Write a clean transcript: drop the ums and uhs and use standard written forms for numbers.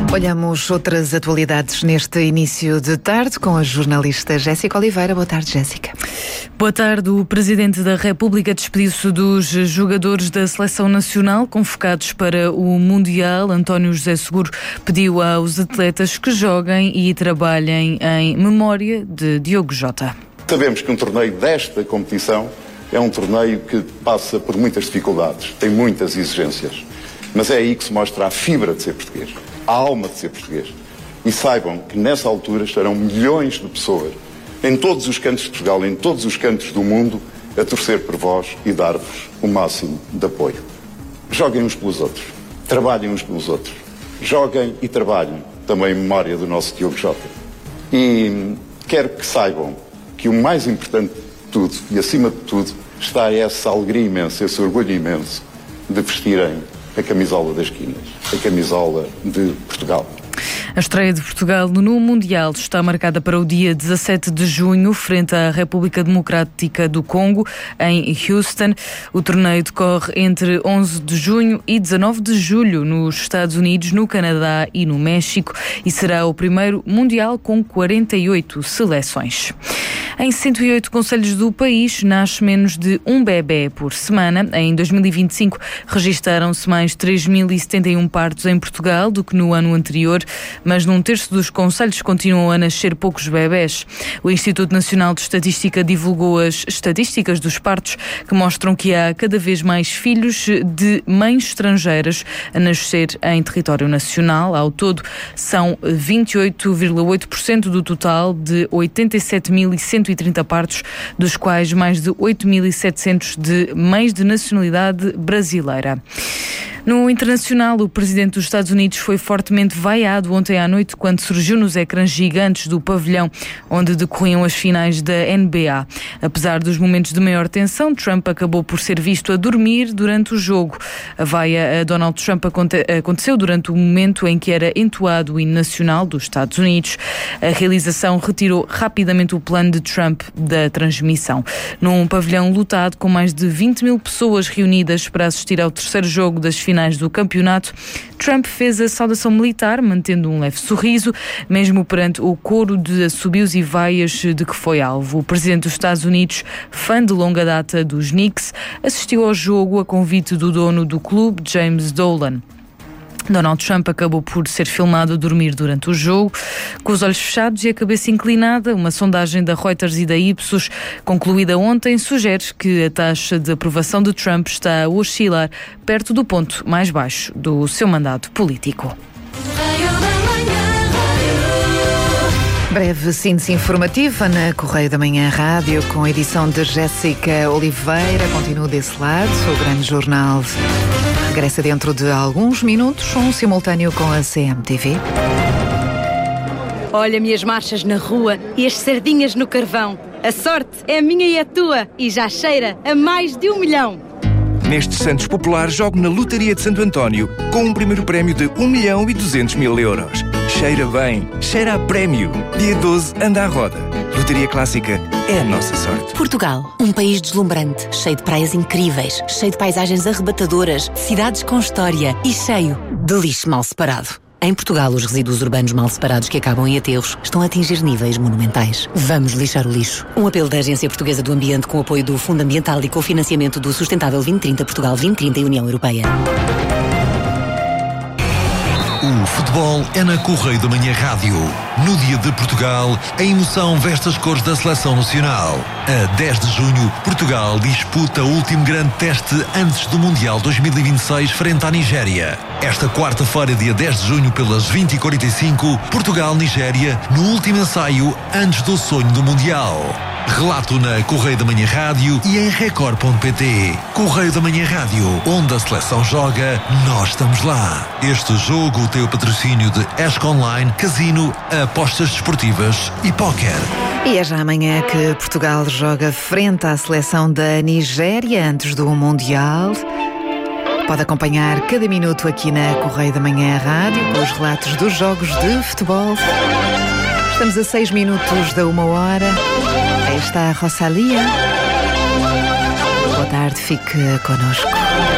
Olhamos outras atualidades neste início de tarde com a jornalista Jéssica Oliveira. Boa tarde, Jéssica. Boa tarde. O Presidente da República despediu-se dos jogadores da Seleção Nacional convocados para o Mundial. António José Seguro pediu aos atletas que joguem e trabalhem em memória de Diogo Jota. Sabemos que um torneio desta competição é um torneio que passa por muitas dificuldades, tem muitas exigências, mas é aí que se mostra a fibra de ser português, a alma de ser português. E saibam que nessa altura estarão milhões de pessoas, em todos os cantos de Portugal, em todos os cantos do mundo, a torcer por vós e dar-vos o máximo de apoio. Joguem uns pelos outros, trabalhem uns pelos outros, joguem e trabalhem também em memória do nosso Diogo Jota. E quero que saibam que o mais importante de tudo, e acima de tudo, está essa alegria imensa, esse orgulho imenso de vestirem a camisola das Quinas, a camisola de Portugal. A estreia de Portugal no Mundial está marcada para o dia 17 de junho, frente à República Democrática do Congo, em Houston. O torneio decorre entre 11 de junho e 19 de julho nos Estados Unidos, no Canadá e no México, e será o primeiro Mundial com 48 seleções. Em 108 concelhos do país, nasce menos de um bebé por semana. Em 2025, registaram-se mais 3.071 partos em Portugal do que no ano anterior, mas num terço dos concelhos continuam a nascer poucos bebés. O Instituto Nacional de Estatística divulgou as estatísticas dos partos, que mostram que há cada vez mais filhos de mães estrangeiras a nascer em território nacional. Ao todo, são 28,8% do total de 87.130 partos, dos quais mais de 8.700 de mães de nacionalidade brasileira. No internacional, o presidente dos Estados Unidos foi fortemente vaiado ontem à noite quando surgiu nos ecrãs gigantes do pavilhão onde decorriam as finais da NBA. Apesar dos momentos de maior tensão, Trump acabou por ser visto a dormir durante o jogo. A vaia a Donald Trump aconteceu durante o momento em que era entoado o hino nacional dos Estados Unidos. A realização retirou rapidamente o plano de Trump da transmissão. Num pavilhão lotado com mais de 20 mil pessoas reunidas para assistir ao terceiro jogo das finais do campeonato, Trump fez a saudação militar, mantendo um leve sorriso, mesmo perante o coro de assobios e vaias de que foi alvo. O presidente dos Estados Unidos, fã de longa data dos Knicks, assistiu ao jogo a convite do dono do clube, James Dolan. Donald Trump acabou por ser filmado a dormir durante o jogo, com os olhos fechados e a cabeça inclinada. Uma sondagem da Reuters e da Ipsos, concluída ontem, sugere que a taxa de aprovação de Trump está a oscilar perto do ponto mais baixo do seu mandato político. Breve síntese informativa na Correio da Manhã Rádio, com a edição de Jéssica Oliveira. Continua desse lado, o grande jornal regressa dentro de alguns minutos, um simultâneo com a CMTV. Olha-me as marchas na rua e as sardinhas no carvão. A sorte é minha e a tua, e já cheira a mais de 1 milhão. Nestes Santos Populares, jogo na Lotaria de Santo António com um primeiro prémio de 1.200.000 euros. Cheira bem, cheira a prémio. Dia 12, anda à roda. Lotaria Clássica é a nossa sorte. Portugal, um país deslumbrante, cheio de praias incríveis, cheio de paisagens arrebatadoras, cidades com história e cheio de lixo mal separado. Em Portugal, os resíduos urbanos mal separados que acabam em aterros estão a atingir níveis monumentais. Vamos lixar o lixo. Um apelo da Agência Portuguesa do Ambiente com o apoio do Fundo Ambiental e com o financiamento do Sustentável 2030 Portugal 2030 e União Europeia. O futebol é na Correio da Manhã Rádio. No dia de Portugal, a emoção veste as cores da Seleção Nacional. A 10 de junho, Portugal disputa o último grande teste antes do Mundial 2026 frente à Nigéria. Esta quarta-feira, dia 10 de junho, pelas 20h45, Portugal-Nigéria, no último ensaio antes do sonho do Mundial. Relato na Correio da Manhã Rádio e em Record.pt. Correio da Manhã Rádio, onde a seleção joga, nós estamos lá. Este jogo tem o patrocínio de ESC Online, Casino, apostas desportivas e póquer. E é já amanhã que Portugal joga frente à seleção da Nigéria antes do Mundial. Pode acompanhar cada minuto aqui na Correio da Manhã Rádio com os relatos dos jogos de futebol. Estamos a 6 minutos da 1h. Aí está a Rosalia. Boa tarde, fique connosco.